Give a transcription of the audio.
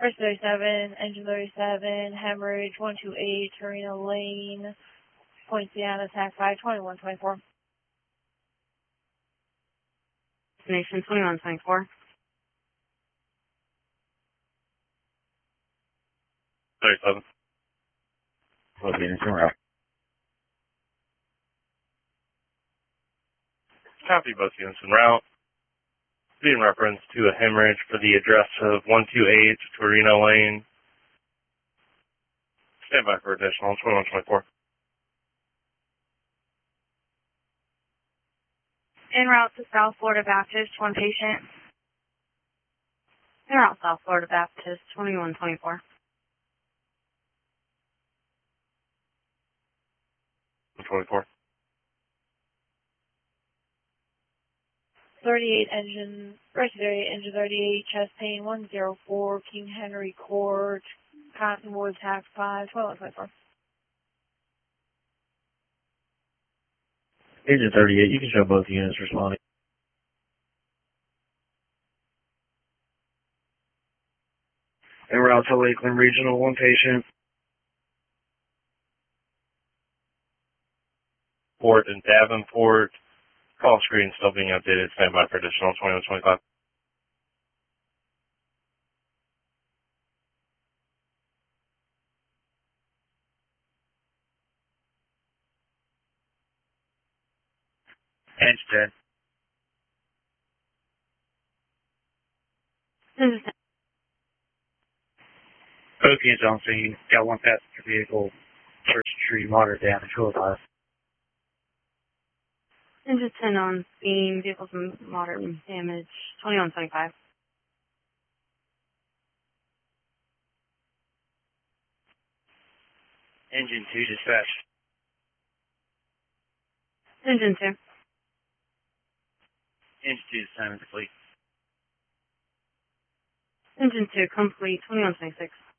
First 37, engine 37, hemorrhage 128, Torino Lane, Poinciana, attack 5, 2124. Destination 2124. 37. Both units en route. Copy, both units en route. In reference to a hemorrhage for the address of 128 Torino Lane. Stand by for additional 2124. En route to South Florida Baptist, one patient. En route South Florida Baptist, 2124. 24. 38 engine, first 38, engine 38, chest pain 104, King Henry Court, Cottonwood, attack 5, 2124. Engine 38, you can show both units responding. En route to Lakeland Regional, one patient. Port and Davenport. Call screen still being updated. Stand by for additional 2125. Engine 10. Engine 10. Both units on scene. Got one passenger vehicle. Search and treat moderate damage. Will advise. Engine 10 on scene, vehicles in moderate damage, 2125. Engine 2 dispatch. Engine 2. Engine 2 assignment complete. Engine 2 complete, 2126.